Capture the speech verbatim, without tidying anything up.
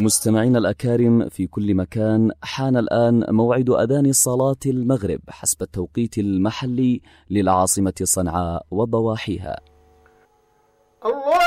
مستمعينا الأكارم في كل مكان، حان الآن موعد أذان صلاة المغرب حسب التوقيت المحلي للعاصمة صنعاء وضواحيها. الله